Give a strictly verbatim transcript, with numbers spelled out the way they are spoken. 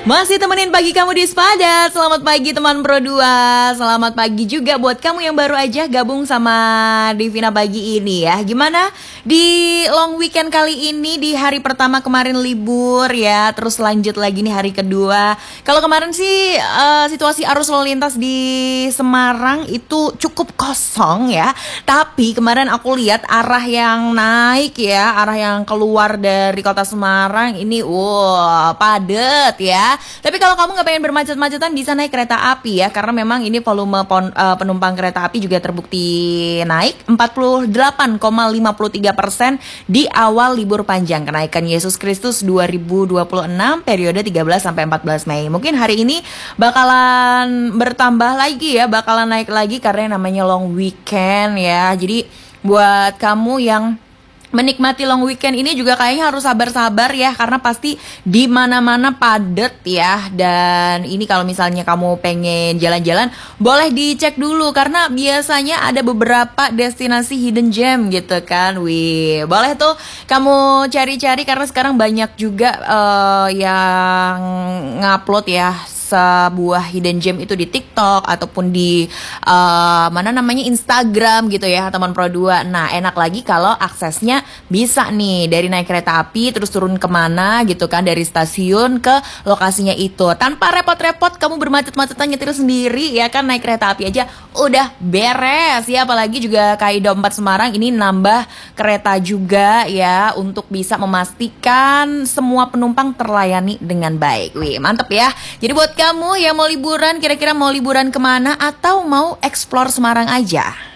Masih temenin pagi kamu di Sepadan. Selamat pagi teman Pro dua. Selamat pagi juga buat kamu yang baru aja gabung sama Divina pagi ini ya. Gimana di long weekend kali ini, di hari pertama kemarin libur ya, terus lanjut lagi nih hari kedua. Kalau kemarin sih uh, situasi arus lalu lintas di Semarang itu cukup kosong ya. Tapi kemarin aku lihat arah yang naik ya, arah yang keluar dari kota Semarang ini wow padet ya. Tapi kalau kamu nggak pengen bermacet-macetan bisa naik kereta api ya, karena memang ini volume pon, uh, penumpang kereta api juga terbukti naik empat puluh delapan koma lima tiga persen di awal libur panjang kenaikan Yesus Kristus dua ribu dua puluh enam periode tiga belas sampai empat belas Mei. Mungkin hari ini bakalan bertambah lagi ya, bakalan naik lagi karena namanya long weekend ya. Jadi buat kamu yang menikmati long weekend ini juga kayaknya harus sabar-sabar ya, karena pasti di mana-mana padet ya. Dan ini kalau misalnya kamu pengen jalan-jalan, boleh dicek dulu karena biasanya ada beberapa destinasi hidden gem gitu kan. Wih, boleh tuh kamu cari-cari karena sekarang banyak juga uh, yang ngupload ya sebuah hidden gem itu di TikTok ataupun di uh, mana namanya Instagram gitu ya teman Pro dua. Nah enak lagi kalau aksesnya bisa nih dari naik kereta api terus turun kemana gitu kan, dari stasiun ke lokasinya itu tanpa repot-repot kamu bermacet-macetan nyetir sendiri ya kan. Naik kereta api aja udah beres ya, apalagi juga K I D A O empat Semarang ini nambah kereta juga ya untuk bisa memastikan semua penumpang terlayani dengan baik. Wih mantep ya. Jadi buat kamu yang mau liburan, kira-kira mau liburan kemana atau mau explore Semarang aja?